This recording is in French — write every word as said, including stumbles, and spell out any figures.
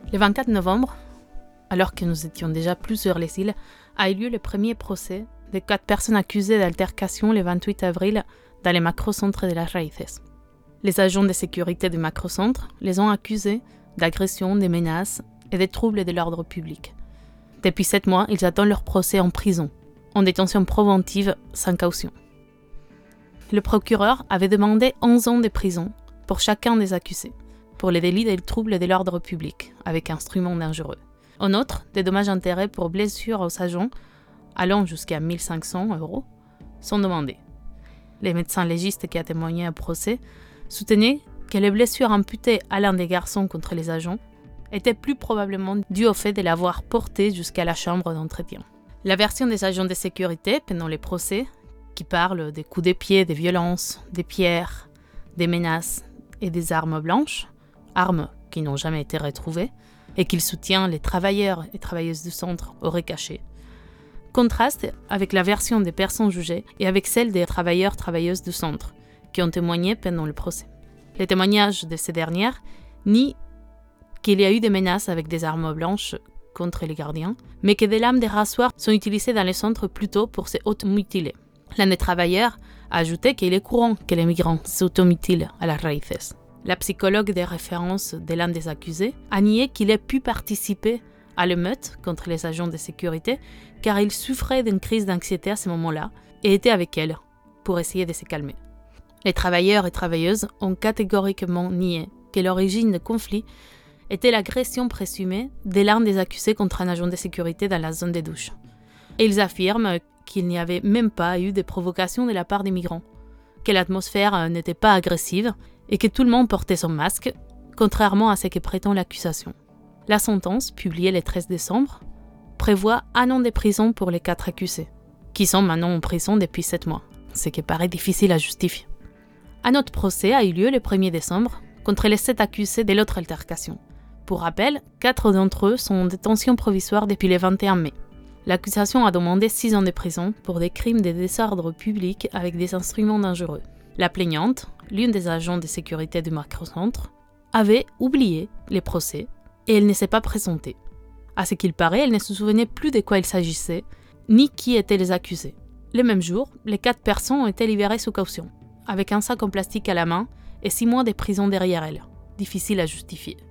Le vingt-quatre novembre, alors que nous étions déjà plus sur les îles, a eu lieu le premier procès des quatre personnes accusées d'altercation le vingt-huit avril dans les macrocentres de Las Raíces. Les agents de sécurité du macrocentre les ont accusés d'agression, de menaces et de troubles de l'ordre public. Depuis sept mois, ils attendent leur procès en prison, en détention préventive sans caution. Le procureur avait demandé onze ans de prison pour chacun des accusés, pour les délits de troubles de l'ordre public, avec instruments dangereux. En outre, des dommages-intérêts pour blessures aux agents, allant jusqu'à mille cinq cents euros, sont demandés. Les médecins légistes qui ont témoigné au procès soutenaient que les blessures imputées à l'un des garçons contre les agents étaient plus probablement dues au fait de l'avoir porté jusqu'à la chambre d'entretien. La version des agents de sécurité pendant les procès, qui parle des coups de pied, des violences, des pierres, des menaces et des armes blanches, armes qui n'ont jamais été retrouvées, et qu'il soutient les travailleurs et travailleuses du centre auraient cachées, contraste avec la version des personnes jugées et avec celle des travailleurs travailleuses du centre, qui ont témoigné pendant le procès. Les témoignages de ces dernières nient qu'il y a eu des menaces avec des armes blanches contre les gardiens, mais que des lames de rasoir sont utilisées dans les centres plutôt pour se automutiler. L'un des travailleurs a ajouté qu'il est courant que les migrants s'automutilent à Las Raíces. La psychologue de référence de l'un des accusés a nié qu'il ait pu participer à l'émeute contre les agents de sécurité car il souffrait d'une crise d'anxiété à ce moment-là et était avec elle pour essayer de se calmer. Les travailleurs et travailleuses ont catégoriquement nié que l'origine du conflit était l'agression présumée de l'un des accusés contre un agent de sécurité dans la zone des douches. Et ils affirment qu'il n'y avait même pas eu de provocation de la part des migrants, que l'atmosphère n'était pas agressive et que tout le monde portait son masque, contrairement à ce que prétend l'accusation. La sentence, publiée le treize décembre, prévoit un an de prison pour les quatre accusés, qui sont maintenant en prison depuis sept mois, ce qui paraît difficile à justifier. Un autre procès a eu lieu le premier décembre contre les sept accusés de l'autre altercation. Pour rappel, quatre d'entre eux sont en détention provisoire depuis le vingt et un mai. L'accusation a demandé six ans de prison pour des crimes de désordre public avec des instruments dangereux. La plaignante, l'une des agents de sécurité du macrocentre, avait oublié les procès et elle ne s'est pas présentée. À ce qu'il paraît, elle ne se souvenait plus de quoi il s'agissait, ni qui étaient les accusés. Le même jour, les quatre personnes ont été libérées sous caution, avec un sac en plastique à la main et six mois de prison derrière elles. Difficile à justifier.